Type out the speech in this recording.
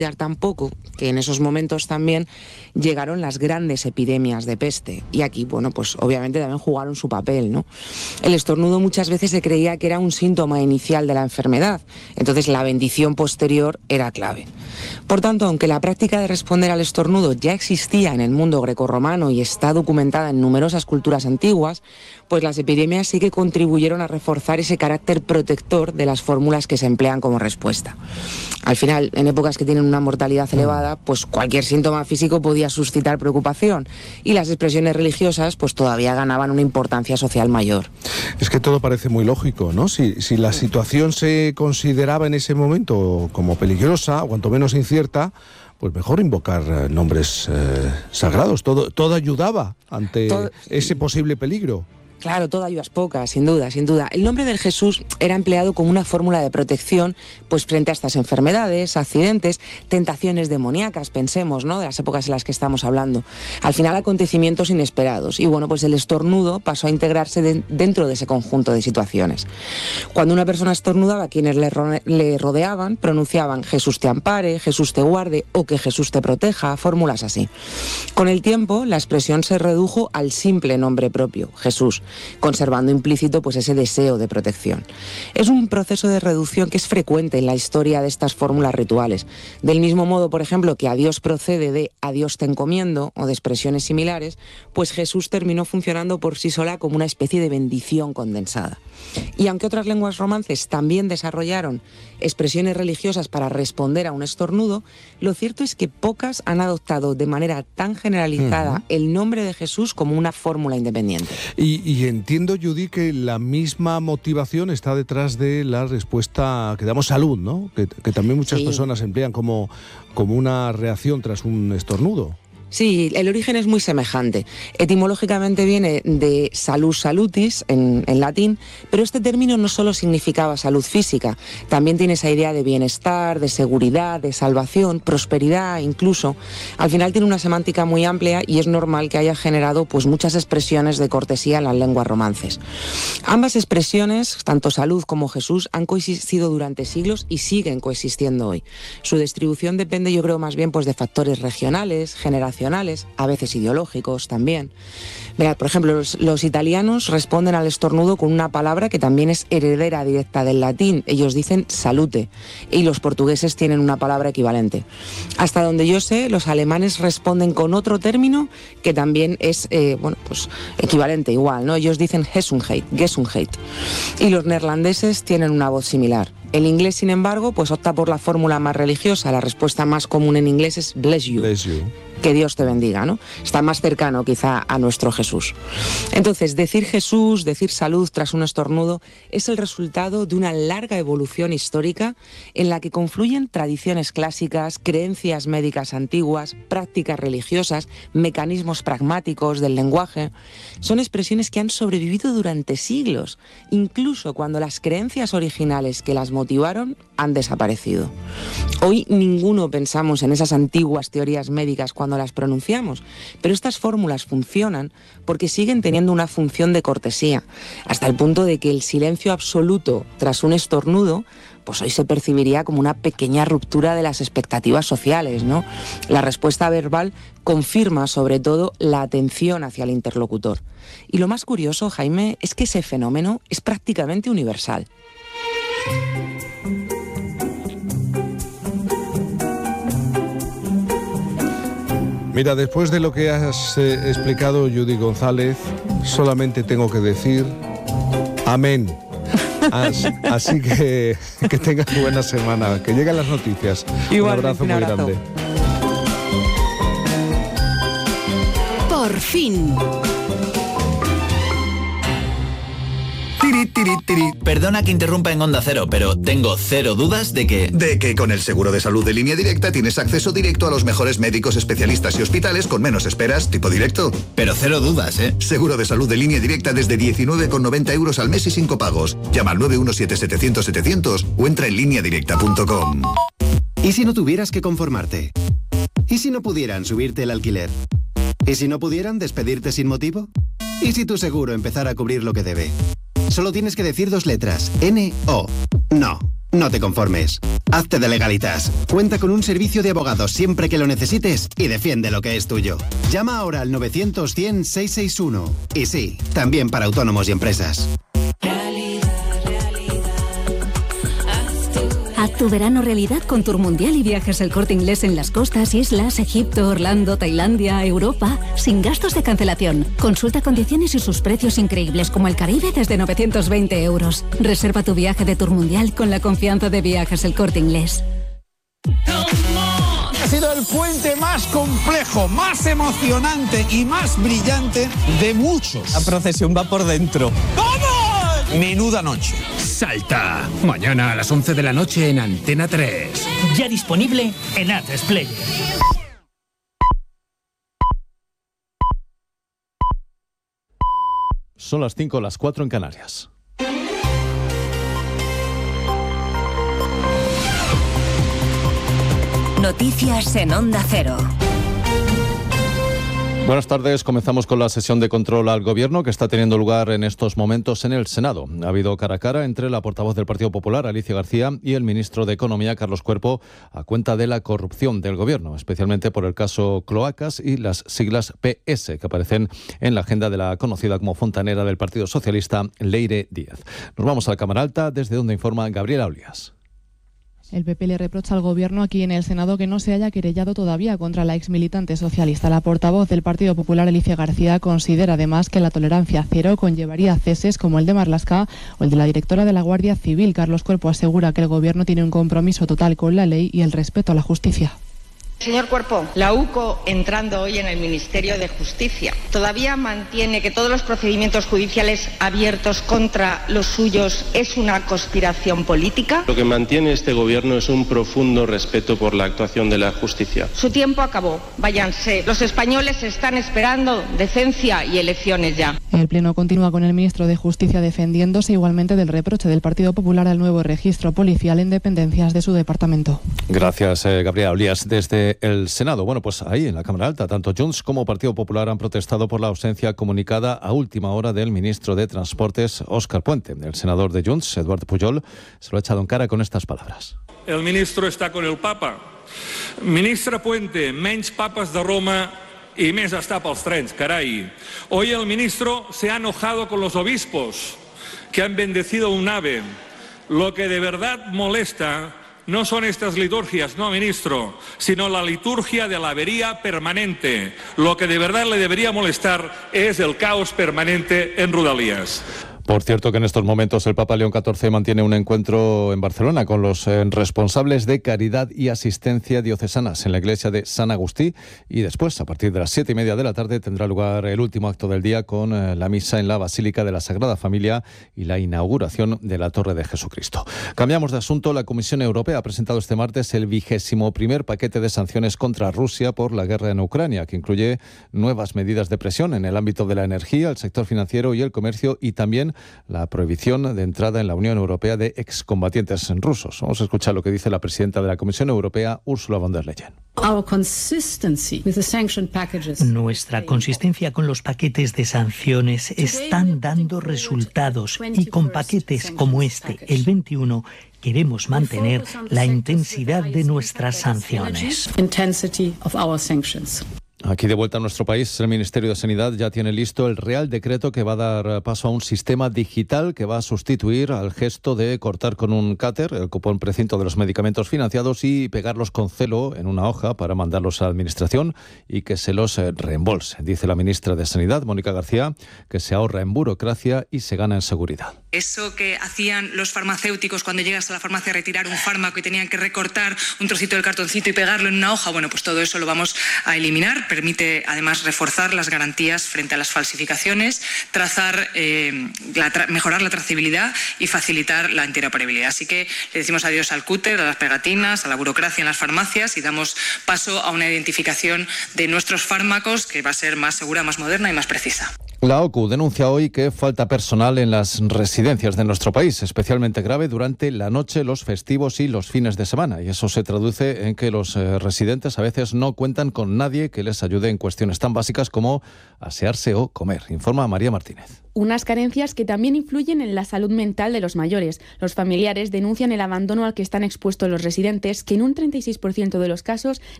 tampoco que en esos momentos también llegaron las grandes epidemias de peste, y aquí, bueno, pues obviamente también jugaron su papel, ¿no? El estornudo muchas veces se creía que era un síntoma inicial de la enfermedad, entonces la bendición posterior era clave. Por tanto, aunque la práctica de responder al estornudo ya existía en el mundo grecorromano y está documentada en numerosas culturas antiguas, pues las epidemias sí que contribuyeron a reforzar ese carácter protector de las fórmulas que se emplean como respuesta. Al final, en épocas que tienen una mortalidad elevada, pues cualquier síntoma físico podía suscitar preocupación, y las expresiones religiosas pues todavía ganaban una importancia social mayor. Es que todo parece muy lógico, ¿no? Si la situación se consideraba en ese momento como peligrosa, o cuanto menos incierta, pues mejor invocar nombres sagrados. Todo ayudaba ante ese posible peligro. Claro, toda ayuda es poca, sin duda, sin duda. El nombre del Jesús era empleado como una fórmula de protección pues frente a estas enfermedades, accidentes, tentaciones demoníacas, pensemos, ¿no?, de las épocas en las que estamos hablando. Al final, acontecimientos inesperados. Y bueno, pues el estornudo pasó a integrarse dentro de ese conjunto de situaciones. Cuando una persona estornudaba, quienes le rodeaban pronunciaban Jesús te ampare, Jesús te guarde o que Jesús te proteja, fórmulas así. Con el tiempo, la expresión se redujo al simple nombre propio, Jesús, conservando implícito pues ese deseo de protección. Es un proceso de reducción que es frecuente en la historia de estas fórmulas rituales. Del mismo modo, por ejemplo, que a Dios procede de a Dios te encomiendo o de expresiones similares, pues Jesús terminó funcionando por sí sola como una especie de bendición condensada. Y aunque otras lenguas romances también desarrollaron expresiones religiosas para responder a un estornudo, lo cierto es que pocas han adoptado de manera tan generalizada el nombre de Jesús como una fórmula independiente. Y entiendo, Judy, que la misma motivación está detrás de la respuesta que damos salud, ¿no? Que también muchas personas emplean como una reacción tras un estornudo. Sí, el origen es muy semejante. Etimológicamente viene de salus salutis, en latín, pero este término no solo significaba salud física, también tiene esa idea de bienestar, de seguridad, de salvación, prosperidad incluso. Al final tiene una semántica muy amplia y es normal que haya generado pues muchas expresiones de cortesía en las lenguas romances. Ambas expresiones, tanto salud como Jesús, han coexistido durante siglos y siguen coexistiendo hoy. Su distribución depende, yo creo, más bien pues de factores regionales, generacionales, a veces ideológicos también. Mirad, por ejemplo, los italianos responden al estornudo con una palabra que también es heredera directa del latín. Ellos dicen salute, y los portugueses tienen una palabra equivalente. Hasta donde yo sé, los alemanes responden con otro término que también es pues equivalente, igual, ¿no? Ellos dicen Gesundheit. Y los neerlandeses tienen una voz similar. El inglés, sin embargo, pues opta por la fórmula más religiosa. La respuesta más común en inglés es bless you. Bless you. Que Dios te bendiga, ¿no? Está más cercano quizá a nuestro Jesús. Entonces, decir Jesús, decir salud tras un estornudo es el resultado de una larga evolución histórica en la que confluyen tradiciones clásicas, creencias médicas antiguas, prácticas religiosas, mecanismos pragmáticos del lenguaje. Son expresiones que han sobrevivido durante siglos, incluso cuando las creencias originales que las motivaron han desaparecido. Hoy ninguno pensamos en esas antiguas teorías médicas cuando las pronunciamos, pero estas fórmulas funcionan porque siguen teniendo una función de cortesía, hasta el punto de que el silencio absoluto tras un estornudo pues hoy se percibiría como una pequeña ruptura de las expectativas sociales, ¿no? La respuesta verbal confirma sobre todo la atención hacia el interlocutor. Y lo más curioso, Jaime, es que ese fenómeno es prácticamente universal. Mira, después de lo que has explicado, Judy González, solamente tengo que decir amén. Así que tengas buena semana, que lleguen las noticias. Igualmente, un abrazo muy grande. Por fin. Perdona que interrumpa en Onda Cero, pero tengo cero dudas de que con el seguro de salud de Línea Directa tienes acceso directo a los mejores médicos, especialistas y hospitales con menos esperas, tipo directo. Pero cero dudas, ¿eh? Seguro de salud de Línea Directa desde 19,90 euros al mes y sin copagos. Llama al 917-700-700 o entra en lineadirecta.com. ¿Y si no tuvieras que conformarte? ¿Y si no pudieran subirte el alquiler? ¿Y si no pudieran despedirte sin motivo? ¿Y si tu seguro empezara a cubrir lo que debe? Solo tienes que decir 2 letras, N-O. No. No te conformes. Hazte de Legalitas. Cuenta con un servicio de abogados siempre que lo necesites y defiende lo que es tuyo. Llama ahora al 900-100-661. Y sí, también para autónomos y empresas. Haz tu verano realidad con Tour Mundial y viajes El Corte Inglés en las costas, islas, Egipto, Orlando, Tailandia, Europa, sin gastos de cancelación. Consulta condiciones y sus precios increíbles como el Caribe desde 920 euros. Reserva tu viaje de Tour Mundial con la confianza de Viajes El Corte Inglés. Ha sido el puente más complejo, más emocionante y más brillante de muchos. La procesión va por dentro. ¡Vamos! Menuda noche. Salta. Mañana a las 11 de la noche en Antena 3. Ya disponible en A3 Player. Son las 5, las 4 en Canarias. Noticias en Onda Cero. Buenas tardes. Comenzamos con la sesión de control al Gobierno que está teniendo lugar en estos momentos en el Senado. Ha habido cara a cara entre la portavoz del Partido Popular, Alicia García, y el ministro de Economía, Carlos Cuerpo, a cuenta de la corrupción del Gobierno, especialmente por el caso Cloacas y las siglas PS que aparecen en la agenda de la conocida como fontanera del Partido Socialista, Leire Díaz. Nos vamos a la Cámara Alta, desde donde informa Gabriela Olías. El PP le reprocha al Gobierno aquí en el Senado que no se haya querellado todavía contra la exmilitante socialista. La portavoz del Partido Popular, Alicia García, considera además que la tolerancia cero conllevaría ceses como el de Marlaska o el de la directora de la Guardia Civil. Carlos Cuerpo asegura que el Gobierno tiene un compromiso total con la ley y el respeto a la justicia. Señor Cuerpo, la UCO, entrando hoy en el Ministerio de Justicia, ¿todavía mantiene que todos los procedimientos judiciales abiertos contra los suyos es una conspiración política? Lo que mantiene este Gobierno es un profundo respeto por la actuación de la justicia. Su tiempo acabó. Váyanse. Los españoles están esperando decencia y elecciones ya. El Pleno continúa con el ministro de Justicia defendiéndose igualmente del reproche del Partido Popular al nuevo registro policial en dependencias de su departamento. Gracias, Gabriela Olías. Desde el Senado, bueno, pues ahí en la Cámara Alta, tanto Junts como Partido Popular han protestado por la ausencia comunicada a última hora del ministro de Transportes, Óscar Puente. El senador de Junts, Eduard Pujol, se lo ha echado en cara con estas palabras. El ministro está con el Papa. Ministra Puente, menys papes de Roma y més estar pels trens, caray. Hoy el ministro se ha enojado con los obispos que han bendecido un ave. Lo que de verdad molesta no son estas liturgias, no, ministro, sino la liturgia de la avería permanente. Lo que de verdad le debería molestar es el caos permanente en Rodalies. Por cierto que en estos momentos el Papa León XIV mantiene un encuentro en Barcelona con los responsables de caridad y asistencia diocesanas en la iglesia de San Agustí, y después, a partir de las 7:30 de la tarde, tendrá lugar el último acto del día con la misa en la Basílica de la Sagrada Familia y la inauguración de la Torre de Jesucristo. Cambiamos de asunto. La Comisión Europea ha presentado este martes el 21º paquete de sanciones contra Rusia por la guerra en Ucrania, que incluye nuevas medidas de presión en el ámbito de la energía, el sector financiero y el comercio, y también la prohibición de entrada en la Unión Europea de excombatientes rusos. Vamos a escuchar lo que dice la presidenta de la Comisión Europea, Ursula von der Leyen. Nuestra consistencia con los paquetes de sanciones están dando resultados, y con paquetes como este, el 21, queremos mantener la intensidad de nuestras sanciones. Aquí de vuelta a nuestro país, el Ministerio de Sanidad ya tiene listo el Real Decreto que va a dar paso a un sistema digital que va a sustituir al gesto de cortar con un cáter el cupón precinto de los medicamentos financiados y pegarlos con celo en una hoja para mandarlos a la Administración y que se los reembolse. Dice la ministra de Sanidad, Mónica García, que se ahorra en burocracia y se gana en seguridad. Eso que hacían los farmacéuticos cuando llegas a la farmacia a retirar un fármaco y tenían que recortar un trocito del cartoncito y pegarlo en una hoja, bueno, pues todo eso lo vamos a eliminar. Permite además reforzar las garantías frente a las falsificaciones, mejorar la trazabilidad y facilitar la interoperabilidad. Así que le decimos adiós al cúter, a las pegatinas, a la burocracia en las farmacias y damos paso a una identificación de nuestros fármacos que va a ser más segura, más moderna y más precisa. La OCU denuncia hoy que falta personal en las residencias de nuestro país, especialmente grave durante la noche, los festivos y los fines de semana. Y eso se traduce en que los residentes a veces no cuentan con nadie que les ayude en cuestiones tan básicas como asearse o comer. Informa María Martínez. Unas carencias que también influyen en la salud mental de los mayores. Los familiares denuncian el abandono al que están expuestos los residentes, que en un 36% de los casos